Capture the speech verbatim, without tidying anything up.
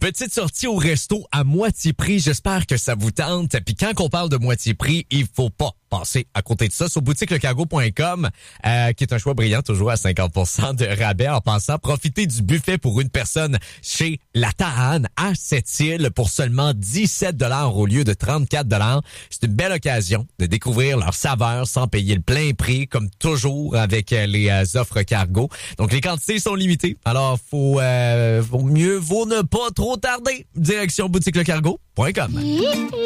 petite sortie au resto à moitié prix. J'espère que ça vous tente. Puis quand on parle de moitié prix, il faut pas passer à côté de ça. Sur boutique le cargo point com, euh, qui est un choix brillant, toujours à cinquante pour cent de rabais. En passant, profitez du buffet pour une personne chez La Tahane à Sept-Îles pour seulement dix-sept dollars au lieu de trente-quatre dollars. C'est une belle occasion de découvrir leurs saveurs sans payer le plein prix, comme toujours avec les euh, offres cargo. Donc, les quantités sont limitées. Alors, faut, euh, faut mieux vaut ne pas trop tarder. Direction boutique le cargo point com.